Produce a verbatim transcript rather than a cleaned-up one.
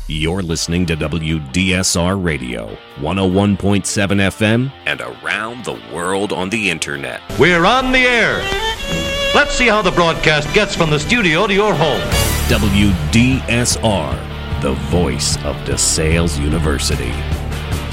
You're listening to W D S R Radio, one oh one point seven F M, and around the world on the internet. We're on the air. Let's see how the broadcast gets from the studio to your home. W D S R, the voice of DeSales University.